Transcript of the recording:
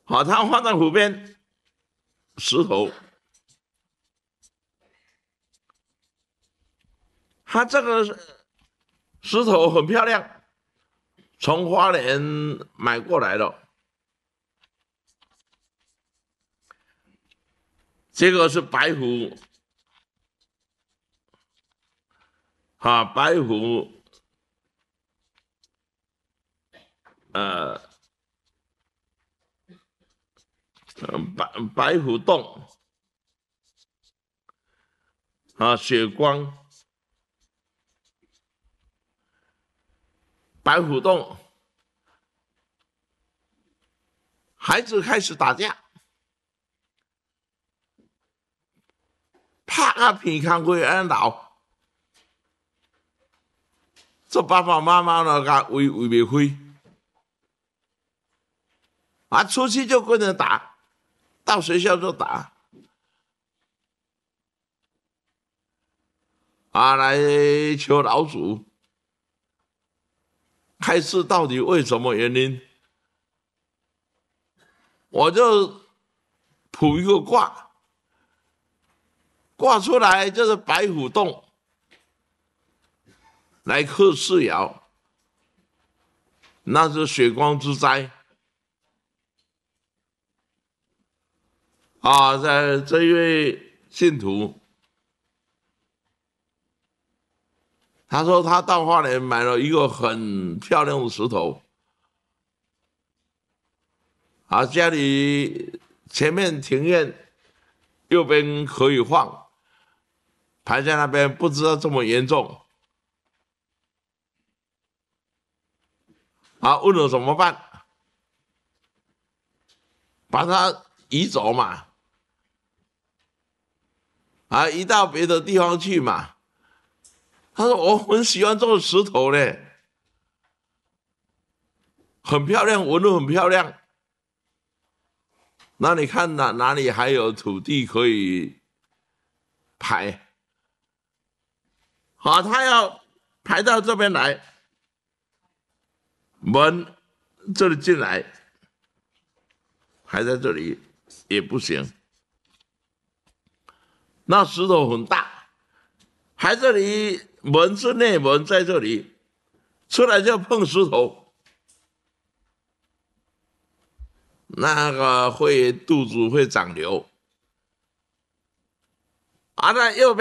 好，它放在湖边，石头，它这个石头很漂亮，从花莲买过来的。这个是白虎，白虎，呃，白虎洞血光，白虎洞，孩子开始打架，啪啊，鼻康会安闹，这爸爸妈妈呢，给喂袂开，出去就跟人打，到学校就打，来求老鼠，开示到底为什么原因？我就卜一个卦，卦出来就是白虎洞。来克世爻，那是血光之灾在这一位信徒，他说他到花莲买了一个很漂亮的石头，家里前面庭院右边可以放，排在那边不知道这么严重，问了怎么办？把它移走嘛，移到别的地方去嘛。他说我很喜欢这个石头嘞，很漂亮，纹路很漂亮。那你看哪里还有土地可以排？他要排到这边来，门这里进来，排在这里也不行。那石头很大，排这里门是内门在这里，出来就碰石头，那个肚子会长瘤。那右边。